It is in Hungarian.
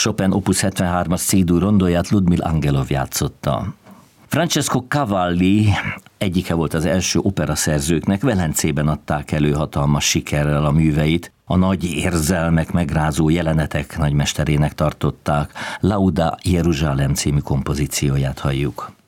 Chopin Opus 73-as C-dur rondóját Ludmil Angelov játszotta. Francesco Cavalli egyike volt az első operaszerzőknek, Velencében adták elő hatalmas sikerrel a műveit, a nagy érzelmek, megrázó jelenetek nagymesterének tartották. Lauda Jeruzsálem című kompozícióját halljuk.